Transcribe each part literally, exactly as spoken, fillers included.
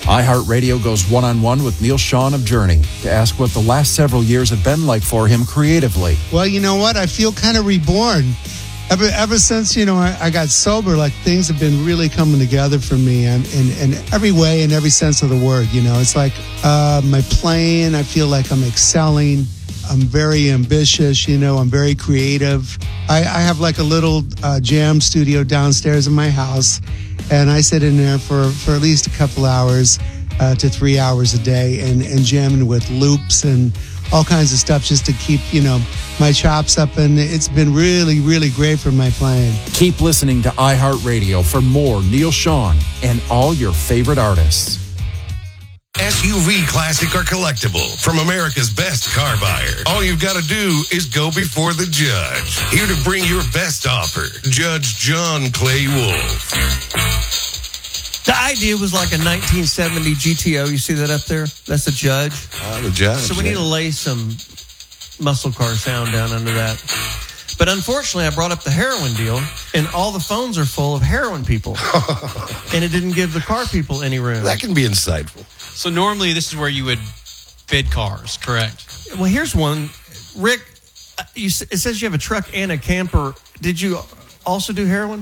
iHeartRadio goes one-on-one with Neil Sean of Journey to ask what the last several years have been like for him creatively. Well, you know what? I feel kind of reborn. Ever ever since, you know, I, I got sober, like things have been really coming together for me in, in, in every way, in every sense of the word. You know, it's like uh, my playing, I feel like I'm excelling. I'm very ambitious, you know, I'm very creative. I, I have like a little uh, jam studio downstairs in my house, and I sit in there for, for at least a couple hours uh, to three hours a day and, and jamming with loops and all kinds of stuff just to keep, you know, my chops up, and it's been really, really great for my playing. Keep listening to iHeartRadio for more Neil Sean and all your favorite artists. S U V Classic or Collectible from America's best car buyer. All you've got to do is go before the judge. Here to bring your best offer, Judge John Clay Wolf. The idea was like a nineteen seventy G T O. You see that up there? That's the judge. Oh, the judge. So we need to lay some muscle car sound down under that. But unfortunately, I brought up the heroin deal, and all the phones are full of heroin people. And it didn't give the car people any room. That can be insightful. So normally this is where you would bid cars, correct? Well, here's one. Rick, you, it says you have a truck and a camper. Did you also do heroin?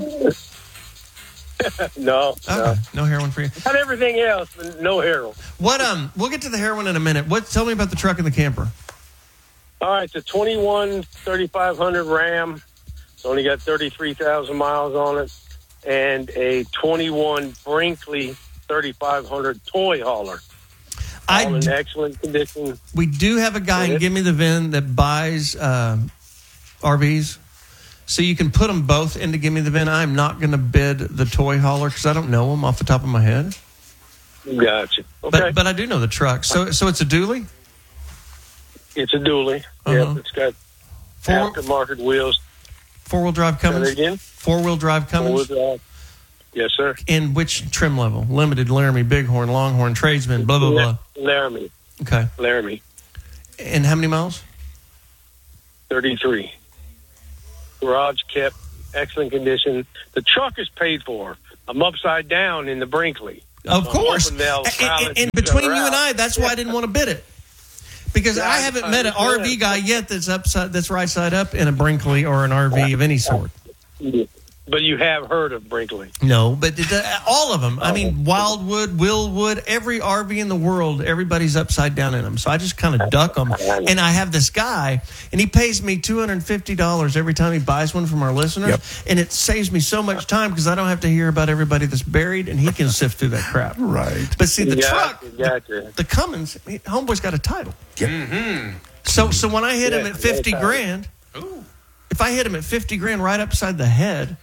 No, Okay. no. No heroin for you. Not everything else, but no heroin. What? Um, we'll get to the heroin in a minute. What? Tell me about the truck and the camper. All right, it's a twenty-one thirty-five hundred Ram. It's only got thirty-three thousand miles on it, and a twenty-one Brinkley thirty-five hundred toy hauler. I All in d- excellent condition. We do have a guy in Gimme the Vin that buys uh, R Vs. So you can put them both into Gimme the Vin. I'm not going to bid the toy hauler because I don't know them off the top of my head. Gotcha. Okay. But but I do know the truck. So so it's a dually? It's a dually. Uh-huh. Yep, it's got Four, aftermarket wheels. four-wheel drive Say that Cummins? again? Four-wheel drive Cummins? Four-wheel drive. Yes, sir. In which trim level? Limited, Laramie, Bighorn, Longhorn, Tradesman, blah, blah, blah. Laramie. Okay. Laramie. And how many miles? thirty-three. Garage kept, excellent condition. The truck is paid for. I'm upside down in the Brinkley. Of I'm course. hoping they'll And, balance and, and each between other you and out. I, that's why I didn't want to bid it. Because Yeah, I I- haven't I met an understand. R V guy yet that's upside, that's right side up in a Brinkley or an R V of any sort. But you have heard of Brinkley. No, but it, uh, all of them. I mean, Wildwood, Willwood, every R V in the world, everybody's upside down in them. So I just kind of duck them. And I have this guy, and he pays me two hundred fifty dollars every time he buys one from our listeners. Yep. And it saves me so much time because I don't have to hear about everybody that's buried, and he can sift through that crap. Right. But see, the Gotcha, truck, gotcha. the Cummins, he- homeboy's got a title. So, so when I hit him Yeah, at fifty yeah, grand, if I hit him at fifty grand right upside the head,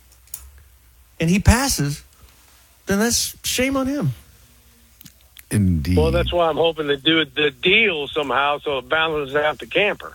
and he passes, then that's shame on him. Indeed. Well, that's why I'm hoping to do the deal somehow so it balances out the camper.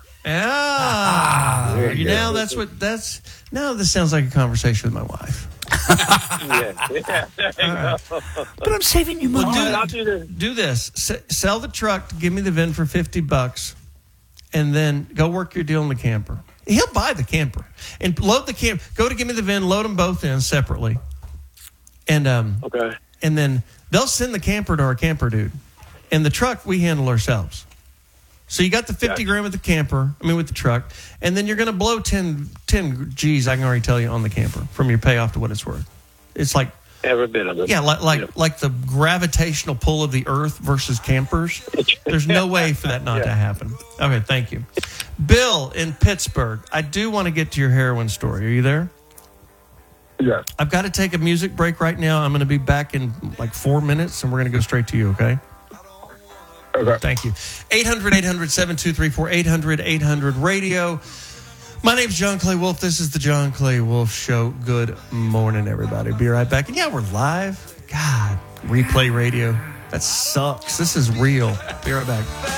Ah, there you now go. that's what that's. Now this sounds like a conversation with my wife. Yeah, yeah. There you go. But I'm saving you money. All right, I'll do this. Do this: S- sell the truck, give me the V I N for fifty bucks, and then go work your deal in the camper. He'll buy the camper and load the camper. Go to give me the V I N, load them both in separately, and um, Okay. and then they'll send the camper to our camper dude, and the truck we handle ourselves. So you got the fifty Gotcha. grand with the camper, I mean with the truck, and then you're going to blow ten, ten G's, I can already tell you, on the camper from your payoff to what it's worth. It's like, Every bit of it. yeah, like like, Yeah. like the gravitational pull of the earth versus campers. There's no way for that not Yeah. to happen. Okay, thank you. Bill in Pittsburgh, I do want to get to your heroin story. Are you there? Yeah. I've got to take a music break right now. I'm going to be back in like four minutes, and we're going to go straight to you, okay? Okay. Thank you. eight hundred, eight hundred, seven two three four, eight hundred, eight hundred radio. My name's John Clay Wolf. This is the John Clay Wolf Show. Good morning, everybody. Be right back. And yeah, we're live. God, replay radio. That sucks. This is real. Be right back.